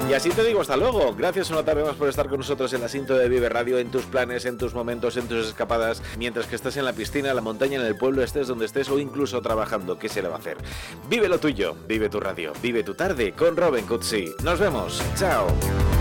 Y así te digo hasta luego. Gracias una tarde más por estar con nosotros en la cinta de Vive Radio, en tus planes, en tus momentos, en tus escapadas, mientras que estés en la piscina, en la montaña, en el pueblo, estés donde estés o incluso trabajando. ¿Qué se le va a hacer? Vive lo tuyo, vive tu radio, vive tu tarde con Robin Cutsi. Nos vemos. Chao.